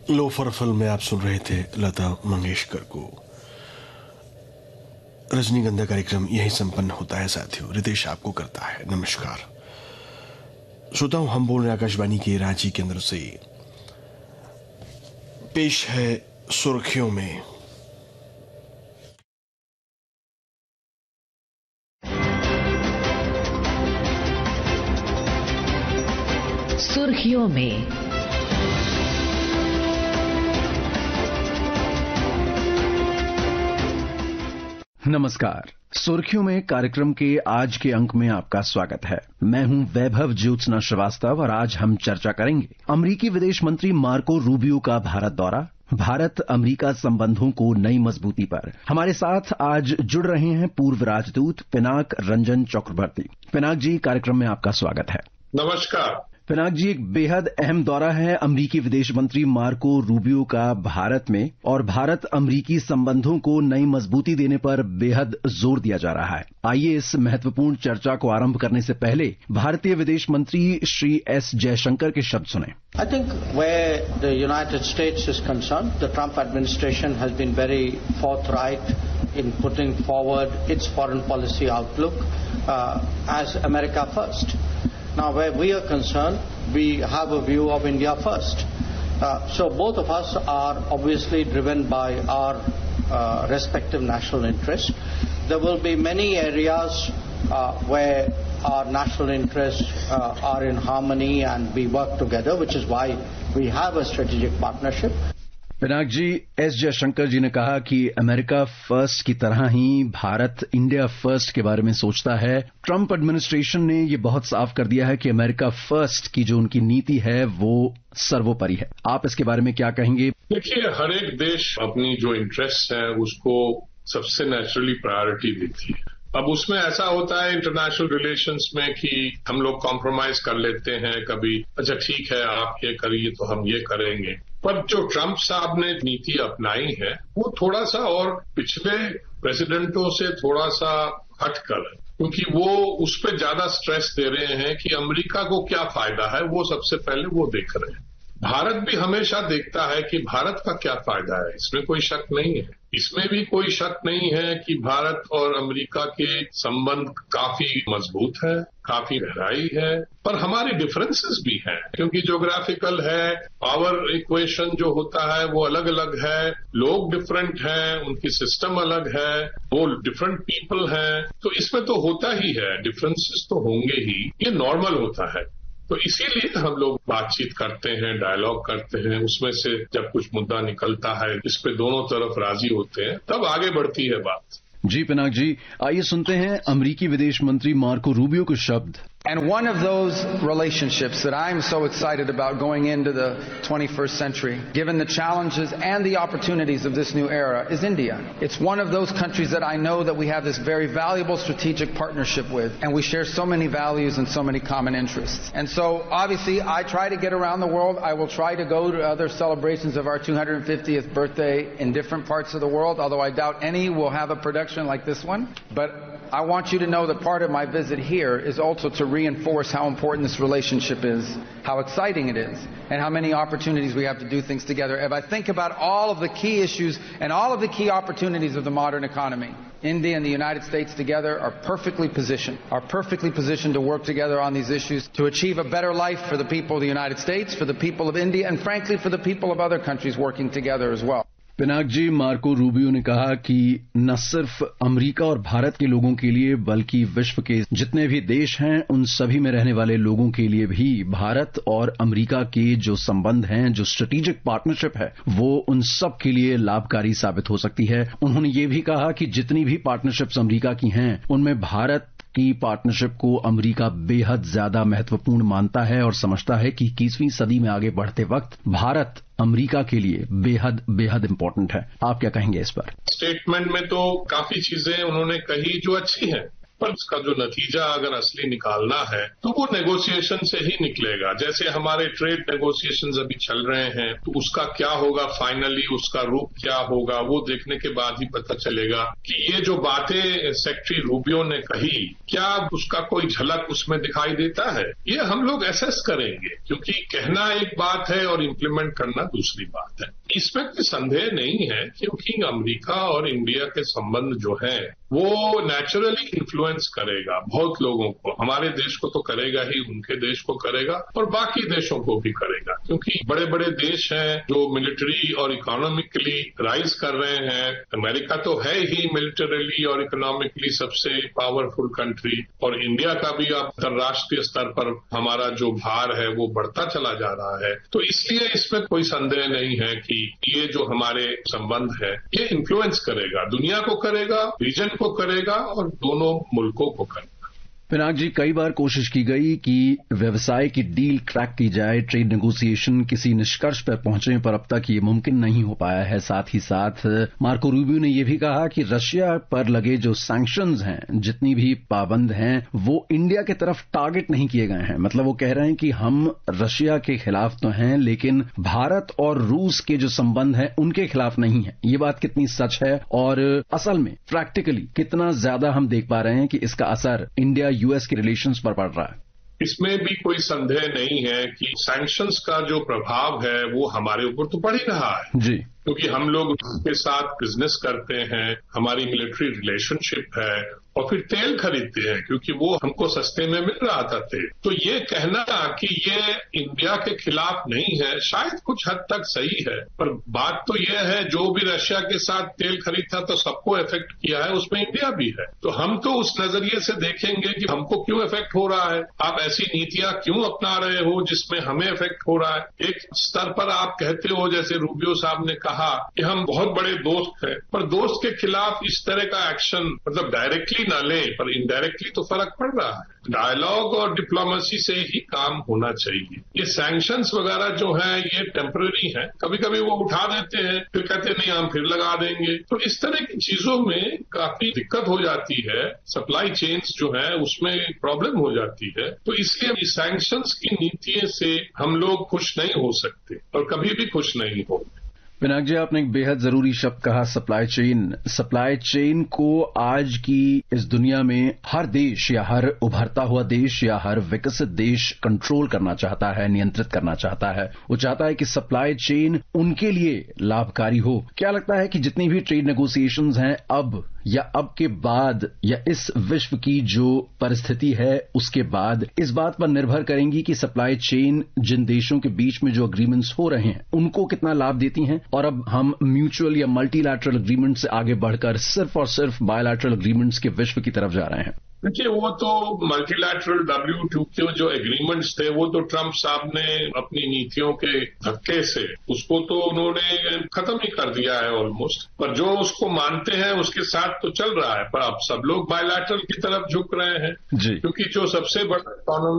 Loafer film में आप सुन रहे थे लता मंगेशकर को। रजनीगंधा कार्यक्रम यही संपन्न होता है साथियों। रितेश आपको करता है नमस्कार। श्रोताओं, हम बोल रहे आकाशवाणी के रांची केंद्र से। पेश है सुर्खियों में। सुर्खियों में नमस्कार। सुर्खियों में कार्यक्रम के आज के अंक में आपका स्वागत है। मैं हूं वैभव ज्योत्सना श्रीवास्तव और आज हम चर्चा करेंगे अमेरिकी विदेश मंत्री मार्को रूबियो का भारत दौरा, भारत अमेरिका संबंधों को नई मजबूती पर। हमारे साथ आज जुड़ रहे हैं पूर्व राजदूत पिनाक रंजन चक्रवर्ती। पिनाक जी, कार्यक्रम में आपका स्वागत है। नमस्कार। पिनाक जी, एक बेहद अहम दौरा है अमेरिकी विदेश मंत्री मार्को रूबियो का भारत में, और भारत अमेरिकी संबंधों को नई मजबूती देने पर बेहद जोर दिया जा रहा है। आइए इस महत्वपूर्ण चर्चा को आरंभ करने से पहले भारतीय विदेश मंत्री श्री एस जयशंकर के शब्द सुने। I think where the United States is concerned, the Trump administration has been very forthright in putting forward its foreign policy outlook as America first. Now, where we are concerned, we have a view of India first. So both of us are obviously driven by our respective national interests. There will be many areas where our national interests are in harmony and we work together, which is why we have a strategic partnership. Pinaka ji, S Jaishankar जी ने कहा कि America first की तरह ही Bharat India first के बारे में सोचता है। ट्रंप एडमिनिस्ट्रेशन ने ये बहुत साफ कर दिया है कि अमेरिका फर्स्ट की जो उनकी नीति है वो सर्वोपरि है। आप इसके बारे में क्या कहेंगे? देखिए, हर एक देश अपनी जो इंटरेस्ट है उसको सबसे नेचुरली प्रायोरिटी देती है। अब उसमें ऐसा होता है इंटरनेशनल रिलेशंस में कि हम लोग कॉम्प्रोमाइज कर लेते हैं कभी। अच्छा ठीक है, आप ये करिए तो हम ये करेंगे। पर जो ट्रंप साहब ने नीति अपनाई है वो थोड़ा सा और पिछले प्रेसिडेंटों से थोड़ा सा हटकर है, क्योंकि वो उस पर ज्यादा स्ट्रेस दे रहे हैं कि अमेरिका को क्या फायदा है, वो सबसे पहले वो देख रहे हैं। भारत भी हमेशा देखता है कि भारत का क्या फायदा है, इसमें कोई शक नहीं है। इसमें भी कोई शक नहीं है कि भारत और अमेरिका के संबंध काफी मजबूत है, काफी गहराई है, पर हमारे डिफरेंसेस भी हैं, क्योंकि ज्योग्राफिकल है, पावर इक्वेशन जो होता है वो अलग अलग है, लोग डिफरेंट हैं, उनकी सिस्टम अलग है, वो डिफरेंट पीपल हैं, तो इसमें तो होता ही है, डिफरेंसेस तो होंगे ही, ये नॉर्मल होता है। तो इसीलिए हम लोग बातचीत करते हैं, डायलॉग करते हैं, उसमें से जब कुछ मुद्दा निकलता है इस पे दोनों तरफ राजी होते हैं, तब आगे बढ़ती है बात। जी पिनाक जी, आइए सुनते हैं अमेरिकी विदेश मंत्री मार्को रूबियो के शब्द। And one of those relationships that I'm so excited about going into the 21st century, given the challenges and the opportunities of this new era, is India. It's one of those countries that I know that we have this very valuable strategic partnership with, and we share so many values and so many common interests. And so, obviously, I try to get around the world. I will try to go to other celebrations of our 250th birthday in different parts of the world, although I doubt any will have a production like this one. But I want you to know that part of my visit here is also to reinforce how important this relationship is, how exciting it is, and how many opportunities we have to do things together. If I think about all of the key issues and all of the key opportunities of the modern economy, India and the United States together are perfectly positioned to work together on these issues to achieve a better life for the people of the United States, for the people of India, and frankly for the people of other countries working together as well. Pinaka ji, Marco Rubio ने कहा कि न सिर्फ America और भारत के लोगों के लिए बल्कि विश्व के जितने भी देश हैं उन सभी में रहने वाले लोगों के लिए भी भारत और अमेरिका के जो संबंध हैं, जो स्ट्रेटेजिक पार्टनरशिप है, वो उन सब के लिए लाभकारी साबित हो सकती है। उन्होंने ये भी कहा कि जितनी भी पार्टनरशिप्स अमेरिका की हैं उनमें भारत की पार्टनरशिप को अमेरिका बेहद ज्यादा महत्वपूर्ण मानता है और समझता है कि 21वीं सदी में आगे बढ़ते वक्त भारत अमेरिका के लिए बेहद बेहद इंपॉर्टेंट है। आप क्या कहेंगे इस पर? स्टेटमेंट में तो काफी चीजें उन्होंने कही जो अच्छी हैं। पर इसका जो नतीजा अगर असली निकालना है तो वो नेगोशिएशन से ही निकलेगा। जैसे हमारे ट्रेड नेगोशिएशंस अभी चल रहे हैं, तो उसका क्या होगा फाइनली, उसका रूप क्या होगा, वो देखने के बाद ही पता चलेगा कि ये जो बातें सेक्रेटरी रूबियो ने कही, क्या उसका कोई झलक उसमें दिखाई देता है। ये हम लोग एसेस करेंगे, क्योंकि कहना एक बात है और इम्प्लीमेंट करना दूसरी बात है। इसमें कोई संदेह नहीं है, क्योंकि अमेरिका और इंडिया के संबंध जो है वो नेचुरली इन्फ्लुएंस करेगा बहुत लोगों को। हमारे देश को तो करेगा ही, उनके देश को करेगा और बाकी देशों को भी करेगा, क्योंकि बड़े बड़े देश हैं जो मिलिट्री और इकोनॉमिकली राइज कर रहे हैं। अमेरिका तो है ही मिलिटरीली और इकोनॉमिकली सबसे पावरफुल कंट्री, और इंडिया का भी अंतर्राष्ट्रीय स्तर पर हमारा जो भार है वो बढ़ता चला जा रहा है। तो इसलिए इसमें कोई संदेह नहीं है कि ये जो हमारे संबंध है ये इन्फ्लुएंस करेगा, दुनिया को करेगा, रीजन को करेगा और दोनों मुल्कों को करेगा। पिनाक जी, कई बार कोशिश की गई कि व्यवसाय की डील क्रैक की जाए, ट्रेड नेगोशिएशन किसी निष्कर्ष पर पहुंचे, पर अब तक ये मुमकिन नहीं हो पाया है। साथ ही साथ मार्को रूबियो ने यह भी कहा कि रशिया पर लगे जो सैंक्शंस हैं, जितनी भी पाबंद हैं, वो इंडिया की तरफ टारगेट नहीं किए गए हैं। मतलब वो कह रहे हैं कि हम रशिया के खिलाफ तो हैं, लेकिन भारत और रूस के जो संबंध हैं उनके खिलाफ नहीं है। ये बात कितनी सच है और असल में प्रैक्टिकली कितना ज्यादा हम देख पा रहे हैं कि इसका असर इंडिया यूएस के रिलेशंस पर पड़ रहा है? इसमें भी कोई संदेह नहीं है कि सैंक्शंस का जो प्रभाव है वो हमारे ऊपर तो पड़ ही रहा है जी, क्योंकि हम लोग उनके साथ बिजनेस करते हैं, हमारी मिलिट्री रिलेशनशिप है और फिर तेल खरीदते हैं क्योंकि वो हमको सस्ते में मिल रहा था तेल। तो ये कहना कि ये इंडिया के खिलाफ नहीं है शायद कुछ हद तक सही है, पर बात तो ये है जो भी रशिया के साथ तेल खरीदता तो सबको इफेक्ट किया है, उसमें इंडिया भी है। तो हम तो उस नजरिए से देखेंगे कि हमको क्यों इफेक्ट हो रहा है, आप ऐसी नीतियां क्यों अपना रहे हो जिसमें हमें इफेक्ट हो रहा है। एक स्तर पर आप कहते हो, जैसे रूबियो साहब ने कहा कि हम बहुत बड़े दोस्त हैं, पर दोस्त के खिलाफ इस तरह का एक्शन मतलब डायरेक्टली ना लें पर इनडायरेक्टली तो फर्क पड़ रहा है। डायलॉग और डिप्लोमेसी से ही काम होना चाहिए। ये सैंक्शंस वगैरह जो है ये टेम्पररी है, कभी कभी वो उठा देते हैं फिर कहते नहीं हम फिर लगा देंगे। तो इस तरह की चीजों में काफी दिक्कत हो जाती है, सप्लाई चेन्स जो है उसमें प्रॉब्लम हो जाती है। तो इसलिए सैंक्शंस की नीति से हम लोग खुश नहीं हो सकते और कभी भी खुश नहीं होंगे। पिनाक जी, आपने एक बेहद जरूरी शब्द कहा, सप्लाई चेन। सप्लाई चेन को आज की इस दुनिया में हर देश या हर उभरता हुआ देश या हर विकसित देश कंट्रोल करना चाहता है, नियंत्रित करना चाहता है। वो चाहता है कि सप्लाई चेन उनके लिए लाभकारी हो। क्या लगता है कि जितनी भी ट्रेड नेगोशिएशंस हैं अब या अब के बाद या इस विश्व की जो परिस्थिति है उसके बाद इस बात पर निर्भर करेंगी कि सप्लाई चेन जिन देशों के बीच में जो एग्रीमेंट्स हो रहे हैं उनको कितना लाभ देती हैं, और अब हम म्यूचुअल या मल्टीलैटरल एग्रीमेंट से आगे बढ़कर सिर्फ और सिर्फ बायलैटरल एग्रीमेंट्स के विश्व की तरफ जा रहे हैं? देखिए, वो तो मल्टीलैटरल WTO के जो एग्रीमेंट्स थे वो तो ट्रंप साहब ने अपनी नीतियों के धक्के से उसको तो उन्होंने खत्म ही कर दिया है ऑलमोस्ट। पर जो उसको मानते हैं उसके साथ तो चल रहा है, पर अब सब लोग बायलैटरल की तरफ झुक रहे हैं जी, क्योंकि जो सबसे बड़ा इकोनॉमी